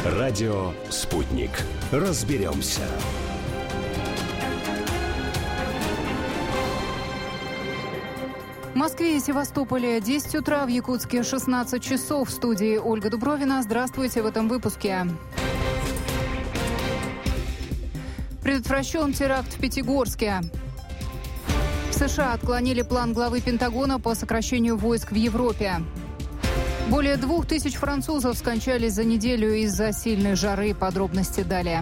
Радио «Спутник». Разберемся. В Москве и Севастополе 10 утра, в Якутске 16 часов. В студии Ольга Дубровина. Здравствуйте в этом выпуске. Предотвращен теракт в Пятигорске. В США отклонили план главы Пентагона по сокращению войск в Европе. Более 2000 французов скончались за неделю из-за сильной жары. Подробности далее.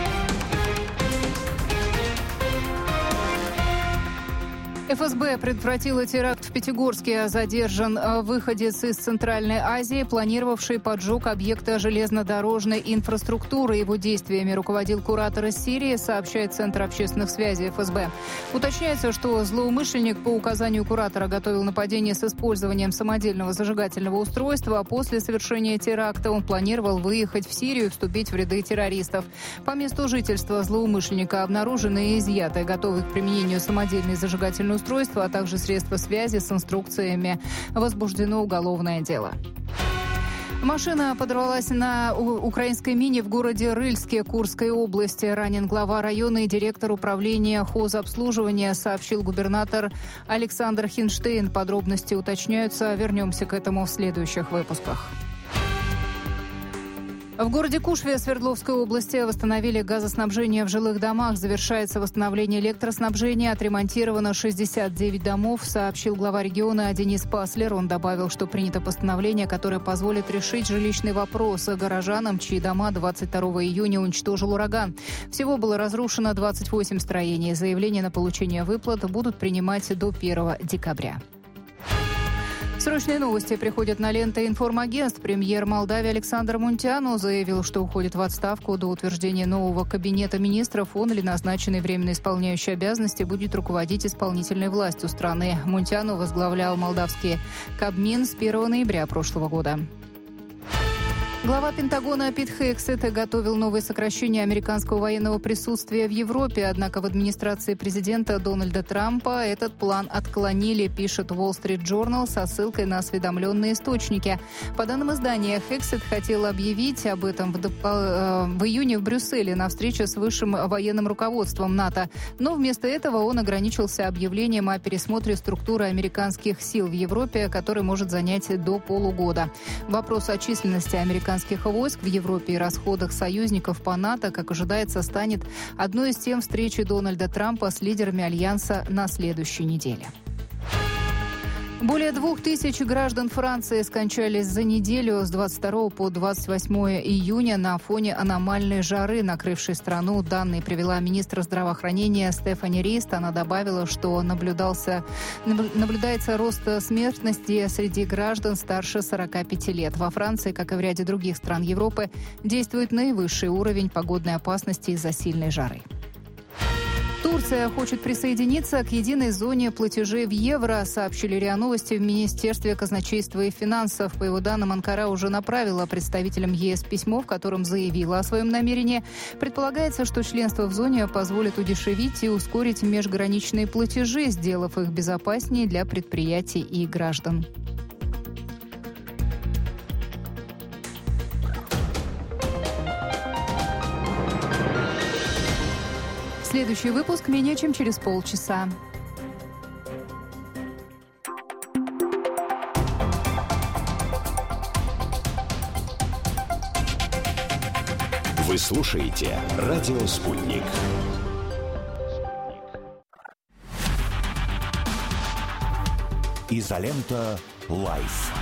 ФСБ предотвратила теракт в Пятигорске. Задержан выходец из Центральной Азии, планировавший поджог объекта железнодорожной инфраструктуры. Его действиями руководил куратор из Сирии, сообщает Центр общественных связей ФСБ. Уточняется, что злоумышленник по указанию куратора готовил нападение с использованием самодельного зажигательного устройства, а после совершения теракта он планировал выехать в Сирию и вступить в ряды террористов. По месту жительства злоумышленника обнаружены и изъяты готовые к применению самодельные зажигательные устройства, а также средства связи с инструкциями. Возбуждено уголовное дело. Машина подорвалась на украинской мине в городе Рыльске Курской области. Ранен глава района и директор управления хозобслуживания, сообщил губернатор Александр Хинштейн. Подробности уточняются. Вернемся к этому в следующих выпусках. В городе Кушве Свердловской области восстановили газоснабжение в жилых домах. Завершается восстановление электроснабжения. Отремонтировано 69 домов, сообщил глава региона Денис Паслер. Он добавил, что принято постановление, которое позволит решить жилищный вопрос горожанам, чьи дома 22 июня уничтожил ураган. Всего было разрушено 28 строений. Заявления на получение выплат будут принимать до 1 декабря. Срочные новости приходят на ленты информагентств. Премьер Молдавии Александр Мунтяну заявил, что уходит в отставку до утверждения нового кабинета министров. Он или назначенный временно исполняющий обязанности будет руководить исполнительной властью страны. Мунтяну возглавлял молдавский Кабмин с 1 ноября прошлого года. Глава Пентагона Пит Хексет готовил новое сокращение американского военного присутствия в Европе. Однако в администрации президента Дональда Трампа этот план отклонили, пишет Wall Street Journal со ссылкой на осведомленные источники. По данным издания, Хексет хотел объявить об этом в июне в Брюсселе на встрече с высшим военным руководством НАТО. Но вместо этого он ограничился объявлением о пересмотре структуры американских сил в Европе, который может занять до полугода. Вопрос о численности американских войск в Европе и расходах союзников по НАТО, как ожидается, станет одной из тем встречи Дональда Трампа с лидерами Альянса на следующей неделе. Более 2000 граждан Франции скончались за неделю с 22 по 28 июня на фоне аномальной жары, накрывшей страну. Данные привела министр здравоохранения Стефани Рист. Она добавила, что наблюдается рост смертности среди граждан старше 45 лет. Во Франции, как и в ряде других стран Европы, действует наивысший уровень погодной опасности из-за сильной жары. Турция хочет присоединиться к единой зоне платежей в евро, сообщили РИА Новости в Министерстве казначейства и финансов. По его данным, Анкара уже направила представителям ЕС письмо, в котором заявила о своем намерении. Предполагается, что членство в зоне позволит удешевить и ускорить межграничные платежи, сделав их безопаснее для предприятий и граждан. Следующий выпуск менее чем через полчаса. Вы слушаете «Радио Спутник». Изолента Лайф.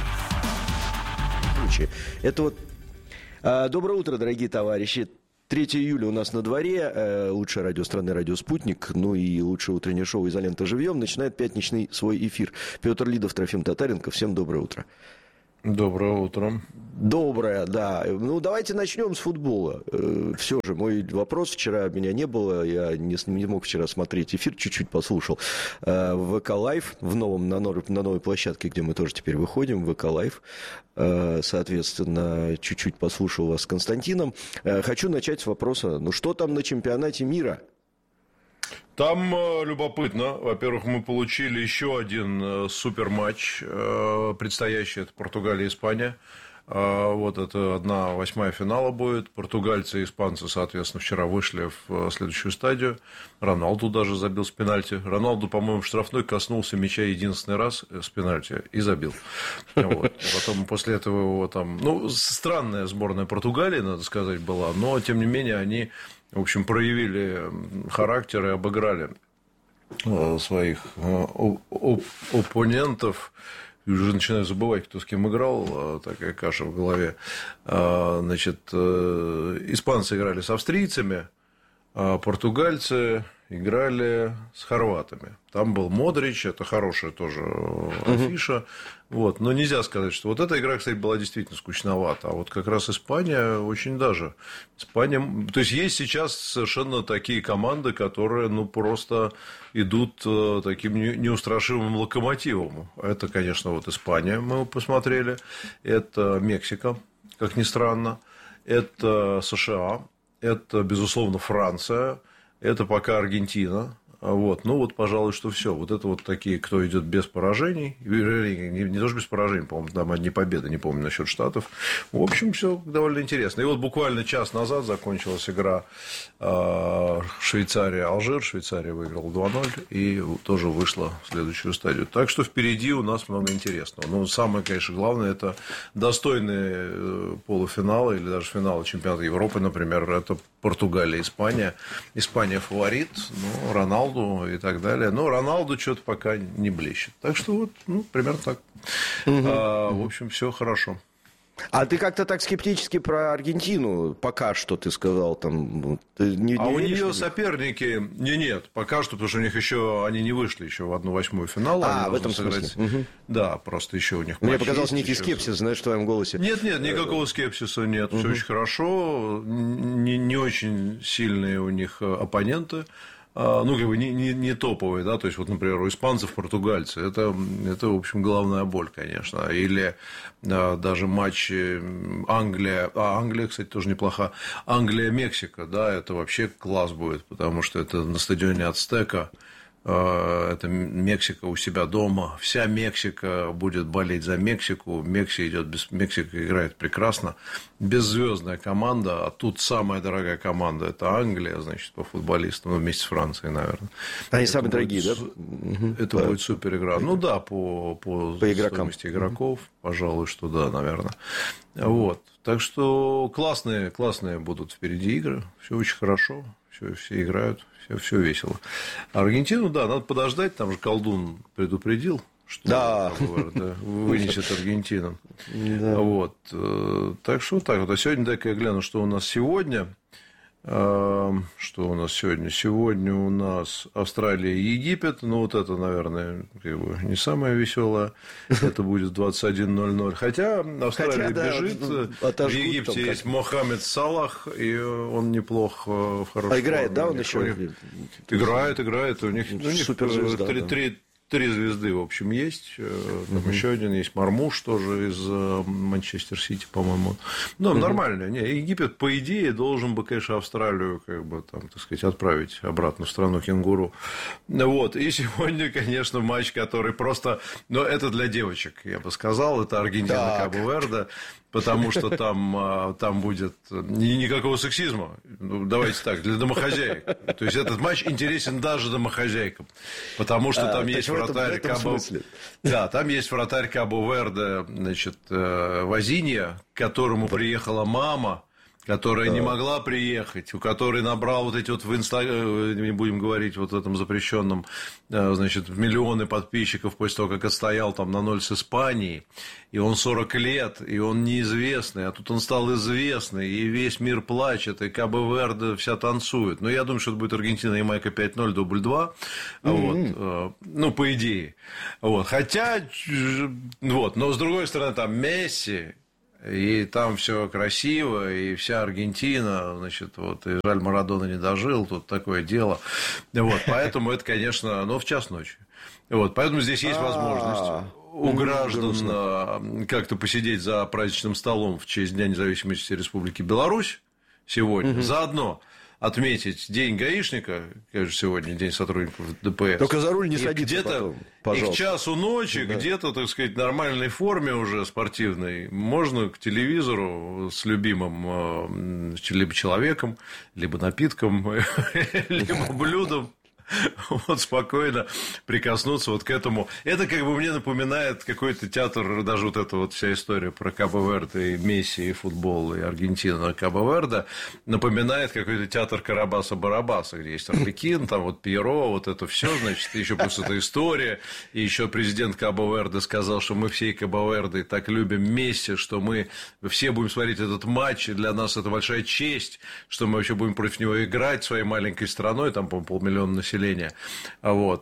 Это вот... Доброе утро, дорогие товарищи. 3 июля у нас на дворе, лучшее радио страны, радио «Спутник», ну и лучшее утреннее шоу «Изолента живьем» начинает пятничный свой эфир. Петр Лидов, Трофим Татаренко, всем доброе утро. Доброе утро. Доброе, да. Ну, давайте начнем с футбола. Все же, мой вопрос, вчера меня не было, я не мог вчера смотреть эфир, чуть-чуть послушал. ВК Лайв, на новой площадке, где мы тоже теперь выходим, ВК Лайв, соответственно, чуть-чуть послушал вас с Константином. Хочу начать с вопроса, ну что там на чемпионате мира? Там любопытно. Во-первых, мы получили еще один суперматч предстоящий. Это Португалия и Испания. Вот это 1/8 финала будет. Португальцы и испанцы, соответственно, вчера вышли в следующую стадию. Роналду даже забил с пенальти. Роналду, по-моему, в штрафной коснулся мяча единственный раз с пенальти и забил. Вот. Потом после этого его там... Ну, странная сборная Португалии, надо сказать, была. Но, тем не менее, они, в общем, проявили характер и обыграли своих оппонентов. Уже начинаю забывать, кто с кем играл, такая каша в голове. Значит, испанцы играли с австрийцами, а португальцы играли с хорватами. Там был Модрич, это хорошая тоже афиша. Вот. Но нельзя сказать, что вот эта игра, кстати, была действительно скучновата. А вот как раз Испания очень даже. Испания... То есть, есть сейчас совершенно такие команды, которые ну, просто идут таким неустрашимым локомотивом. Это, конечно, вот Испания, мы посмотрели. Это Мексика, как ни странно. Это США. Это, безусловно, Франция. Это пока Аргентина. Вот. Ну, вот, пожалуй, что все. Вот это вот такие, кто идет без поражений. Не тоже без поражений, по-моему, там одни победы, не помню насчет Штатов. В общем, все довольно интересно. И вот буквально час назад закончилась игра Швейцария-Алжир. Швейцария выиграла 2-0 и тоже вышла в следующую стадию. Так что впереди у нас много интересного. Но самое, конечно, главное, это достойные полуфиналы или даже финалы чемпионата Европы, например, это Португалия, Испания. Испания фаворит, ну, Роналду и так далее. Но Роналду что-то пока не блещет. Так что вот, ну, примерно так. В общем, все хорошо. А ты как-то так скептически про Аргентину пока что ты сказал там. Ты не у нее соперники нет, пока что, потому что у них еще они не вышли еще в 1/8 финала. В этом смысле. Да, просто еще у них. Мне показалось некий скепсис, знаешь, в твоем голосе. Нет, никакого скепсиса нет. Все очень хорошо. Не очень сильные у них оппоненты. Ну, как бы не топовые, да, то есть, вот, например, у испанцев португальцы, это, в общем, головная боль, конечно, или даже матчи Англия, кстати, тоже неплоха, Англия-Мексика, да, это вообще класс будет, потому что это на стадионе Ацтека, это Мексика у себя дома, вся Мексика будет болеть за Мексику, Мексика играет прекрасно, беззвездная команда, а тут самая дорогая команда – это Англия, значит, по футболистам, ну, вместе с Францией, наверное. Они самые дорогие, да? Это будет супер игра. Ну да, по стоимости игроков, пожалуй, что да, наверное. Вот. Так что классные будут впереди игры, все очень хорошо, все играют. Все весело. Аргентину, да, надо подождать, там же колдун предупредил, что вынесет Аргентину. Да. Вот. Так что вот так вот. А сегодня, дай-ка я гляну, что у нас сегодня. Что у нас сегодня? Сегодня у нас Австралия и Египет. Ну, вот это, наверное, как бы не самое веселое. Это будет 21:00. Хотя Австралия бежит. В Египте есть Мохаммед Салах, и он неплох в хорошем. А играет, да, он еще? Играет. У них суперзвезда. 3 звезды, в общем, есть. Там еще один есть, Мармуш тоже из Манчестер Сити, по-моему. Ну, нормально. Египет, по идее, должен бы, конечно, Австралию, как бы, там, так сказать, отправить обратно в страну кенгуру. Вот. И сегодня, конечно, матч, который просто... Но это для девочек, я бы сказал. Это Аргентина-Кабо-Верде. Потому что там будет никакого сексизма. Ну, давайте так, для домохозяек. То есть, этот матч интересен даже домохозяйкам. Потому что там есть вратарь там есть вратарь Кабо-Верде, значит, Возинья, к которому приехала мама, которая не могла приехать, у которой набрал вот эти вот в не будем говорить вот в этом запрещенном, значит, миллионы подписчиков после того, как отстоял там на 0 с Испанией, и он 40 лет, и он неизвестный, а тут он стал известный, и весь мир плачет, и Кабо-Верде вся танцует. Но я думаю, что это будет Аргентина и Ямайка 5-0, дубль 2, вот, ну, по идее. Вот. Хотя, вот, но с другой стороны, там Месси, и там все красиво, и вся Аргентина, значит, вот, и жаль, Марадона не дожил, тут такое дело. Вот, поэтому это, конечно, в час ночи. Вот, поэтому здесь есть возможность у граждан как-то посидеть за праздничным столом в честь Дня независимости Республики Беларусь сегодня. Заодно отметить День гаишника, конечно, сегодня День сотрудников ДПС. Только за руль не и садиться где-то, потом, И пожалуйста. к часу ночи, где-то, так сказать, в нормальной форме уже спортивной, можно к телевизору с любимым либо человеком, либо напитком, либо блюдом, вот спокойно прикоснуться вот к этому. Это как бы мне напоминает какой-то театр, даже вот эта вот вся история про Кабо-Верде и Месси, и футбол, и Аргентину на Кабо-Верде напоминает какой-то театр Карабаса-Барабаса, где есть Арлекин, там вот Пьеро, вот это все, значит, еще плюс эта история, и еще президент Кабо-Верде сказал, что мы всей Кабо-Верде так любим Месси, что мы все будем смотреть этот матч, и для нас это большая честь, что мы вообще будем против него играть своей маленькой страной, там, по-моему, 500 000 населения. Вот,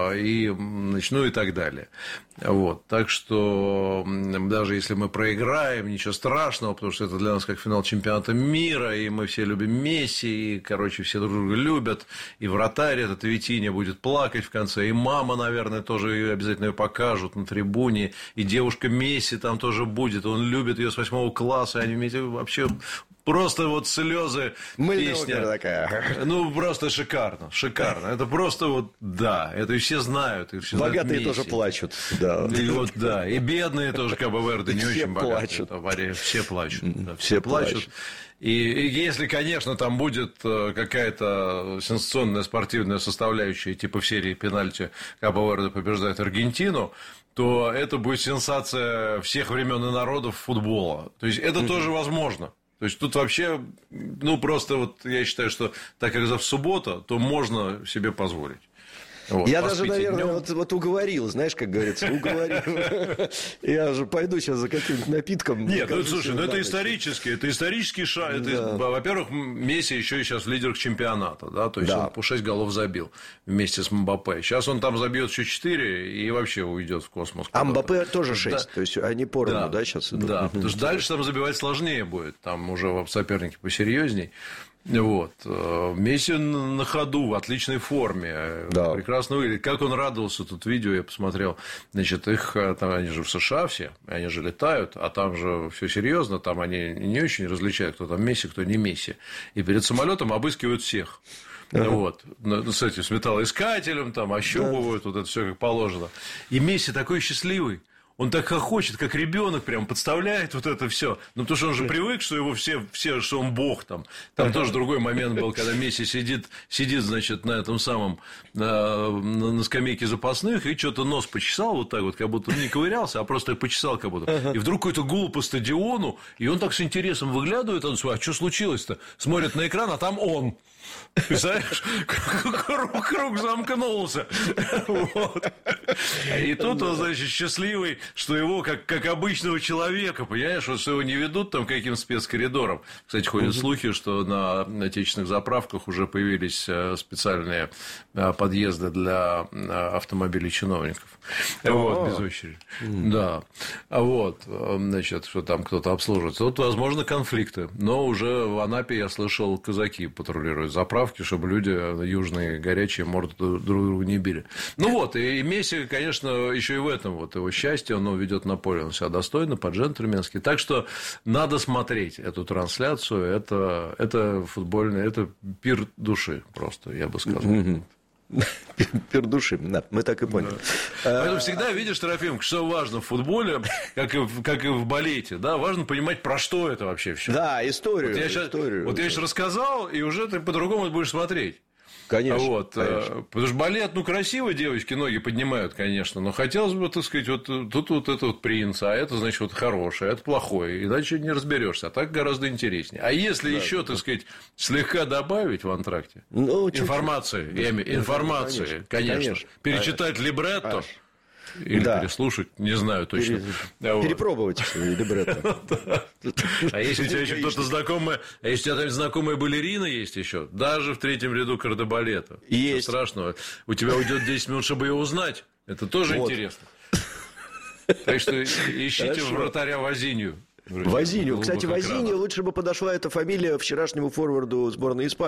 и, значит, ну и так далее. Вот, так что даже если мы проиграем, ничего страшного, потому что это для нас как финал чемпионата мира, и мы все любим Месси, и, короче, все друг друга любят, и вратарь этот Витинья будет плакать в конце, и мама, наверное, тоже обязательно ее покажут на трибуне, и девушка Месси там тоже будет, он любит ее с 8 класса, они вместе вообще... Просто вот слезы, песня. Такая. Ну, просто шикарно, шикарно. Это просто вот, да, это и все знают. И все богатые тоже плачут, да. И вот, да, и бедные тоже Кабо-Верде не все очень богатые. Плачут. Все плачут. Да, все плачут. И если, конечно, там будет какая-то сенсационная спортивная составляющая, типа в серии пенальти Кабо-Верде побеждает Аргентину, то это будет сенсация всех времен и народов футбола. То есть это тоже возможно. То есть тут вообще, ну просто вот я считаю, что так как это в субботу, то можно себе позволить. Вот, я даже, наверное, вот уговорил, знаешь, как говорится, уговорил. Я же пойду сейчас за каким-нибудь напитком. Нет, ну слушай, ну это исторический шаг. Во-первых, Месси еще и сейчас в лидерах чемпионата, да, то есть он по 6 голов забил вместе с Мбаппе. Сейчас он там забьет еще 4 и вообще уйдет в космос. А Мбаппе тоже 6, то есть они поровну, да, сейчас идут? Да, потому что дальше там забивать сложнее будет, там уже соперники посерьезней. Вот. Месси на ходу, в отличной форме, да. Прекрасно выглядит. Как он радовался, тут видео я посмотрел. Значит, их там, они же в США все, они же летают, а там же все серьезно, там они не очень различают, кто там Месси, кто не Месси. И перед самолетом обыскивают всех. Вот, с этим с металлоискателем, там ощупывают, вот это все как положено. И Месси такой счастливый. Он так хохочет, как ребенок, прям подставляет вот это все. Ну, потому что он же привык, что его все, что он бог там. Там тоже другой момент был, когда Месси сидит, значит, на этом самом, на скамейке запасных, и что-то нос почесал вот так вот, как будто он не ковырялся, а просто почесал как будто. И вдруг какой-то гул по стадиону, и он так с интересом выглядывает, он смотрит, а что случилось-то? Смотрит на экран, а там он. Представляешь, круг замкнулся. Вот. И тут он, значит, счастливый, что его как обычного человека, понимаешь, вот, что его не ведут там каким спецкоридором. Кстати, ходят слухи, что на отечественных заправках уже появились специальные подъезды для автомобилей чиновников. Вот, без очереди. Да. А вот, значит, что там кто-то обслуживается. Вот, возможно, конфликты. Но уже в Анапе, я слышал, казаки патрулируют заправки, чтобы люди южные горячие морды друг другу не били. Ну вот, и Месси, конечно, еще и в этом вот его счастье, он ведет на поле, он себя достойно, по-джентльменски. Так что надо смотреть эту трансляцию, это футбольный, это пир души просто, я бы сказал. Пир души, да, мы так и поняли. Поэтому всегда видишь, Трофим, что важно в футболе, как и в балете, да, важно понимать, про что это вообще все. Да, историю. Вот я сейчас рассказал, и уже ты по-другому будешь смотреть. Конечно, вот, конечно. Потому что балет, ну, красиво девочки ноги поднимают, конечно, но хотелось бы, так сказать, вот тут вот это вот принц, а это, значит, вот хорошее, а это плохое, иначе не разберешься, а так гораздо интереснее. А если еще, так сказать, слегка добавить в антракте информации, конечно, перечитать либретто. Или переслушать, не знаю точно. Перепробовать либретто. А если у тебя еще кто-то знакомый, а если у тебя там знакомая балерина есть еще, даже в третьем ряду кардебалета. Ничего страшного. У тебя уйдет 10 минут, чтобы ее узнать. Это тоже интересно. Так что ищите вратаря Возинью. Возинью. Кстати, Возинью лучше бы подошла эта фамилия вчерашнему форварду сборной Испании.